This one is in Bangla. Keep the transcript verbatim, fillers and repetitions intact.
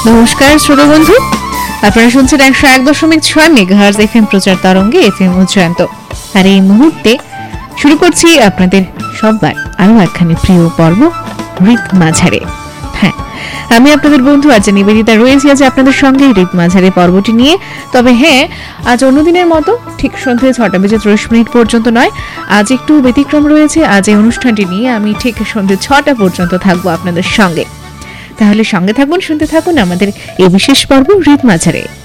নমস্কার শ্রোতা বন্ধু, আপনারা শুনছেন একশো এক দশমিক ছয় মেগাহার্জ এফ এম প্রচার তরঙ্গে এফ এম উজ্জয়ন্ত। আর এই মুহূর্তে শুরু করছি আপনাদের সবার আরো একখানি প্রিয় পর্ব রিত মাঝারে। হ্যাঁ, আমি আপনাদের বন্ধু আজ নিবেদিতা রয়েছি আজ আপনাদের সঙ্গে রিত মাঝারে পর্বটি নিয়ে। তবে হ্যাঁ, আজ অন্যদিনের মতো ঠিক সন্ধ্যে ছটা বেজে ত্রিশ মিনিট পর্যন্ত নয়, আজ একটু ব্যতিক্রম রয়েছে। আজ এই অনুষ্ঠানটি নিয়ে আমি ঠিক সন্ধ্যে ছটা পর্যন্ত থাকবো আপনাদের সঙ্গে। তাহলে সঙ্গে থাকুন, শুনতে থাকুন আমাদের এই বিশেষ পর্ব রিত মাঝারে।